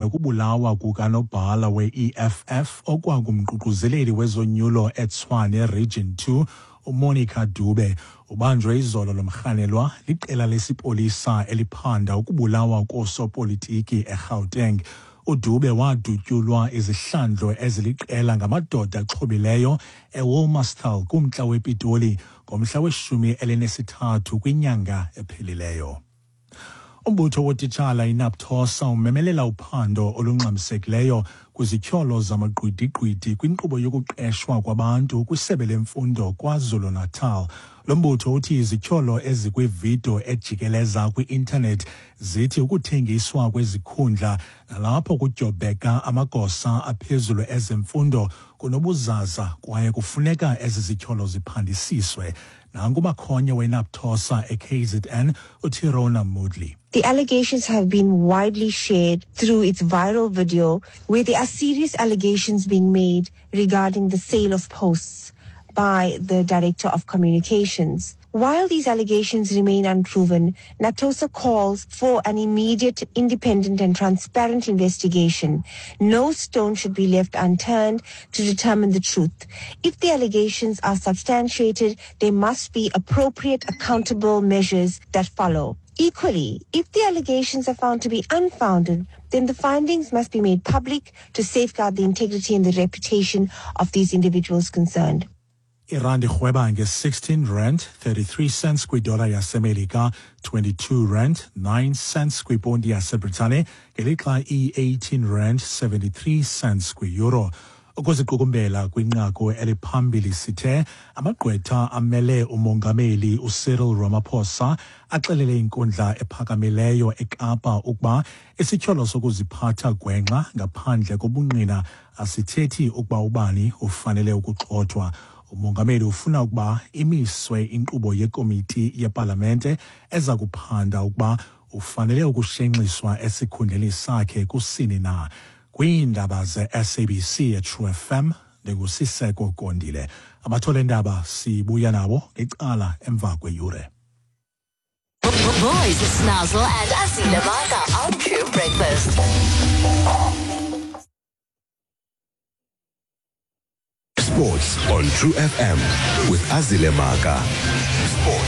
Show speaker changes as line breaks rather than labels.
nokubulawa kukanobhala we-EFF okwakumququzeleli wezonyulo eTshwane Region 2 uMonica Dube ubanjwe izolo lomrhanelwa liqela lesipolisa eliphanda ukubulawa koosopolitiki eGauteng. uDube wadutyulwa izihlandlo eziliqela ngamadoda axhobileyo eWolmarstal kumntla wePitoli ngomhla we-13 kwinyanga ephelileyo. Umbutho wotitshala iNAPTOSA umemelela uphando olungxamisekileyo kwizityholo zamagqwidi-gqwidi kwinkqubo yokuqeshwa kwabantu kwisebe lemfundo KwaZulu-Natal. Lo mbutho uthi izityholo ezikwividiyo ejikeleza kwi-intanethi zithi ukuthengiswa kwezikhundla nalapho kudyobheka amagosa aphezulu ezemfundo kunobuzaza kwaye kufuneka ezi zityholo ziphandisiswe. Nangu umakhonye weNAPTOSA eKZN uTirona Moodley.
The allegations have been widely shared through its viral video where there are serious allegations being made regarding the sale of posts by the Director of Communications. While these allegations remain unproven, NAPTOSA calls for an immediate, independent and transparent investigation. No stone should be left unturned to determine the truth. If the allegations are substantiated, there must be appropriate, accountable measures that follow. Equally, if the allegations are found to be unfounded, then the findings must be made public to safeguard the integrity and the reputation of these individuals concerned.
Irandi Khweba nge-16.33 kwidola yaseMelika, 22.09 kwiponti yaseBritane, ngelixa i-18.73 kwi-euro. Ukuziqukumbela kwinqaku eliphambili sithe amagqwetha amele umongameli uCyril Ramaphosa axelele inkundla ephakamileyo eKapa ukuba isityholo sokuziphatha gwenxa ngaphandle kobungqina asithethi ukuba ubani ufanele ukugxothwa. Umongameli ufuna ukuba imiswe inkqubo yekomiti yepalamente eza kuphanda ukuba ufanele ukushenxiswa esikhundleni sakhe kusini na. Kwiindaba ze-SABC eTrue FM ndingusiseko Gondile. Abathole ndaba sibuya nabo ngecala emva kweyure.
Boys Snazzle and Azile Maka on True Breakfast.
Sports on True FM with Azile Maka. Sports.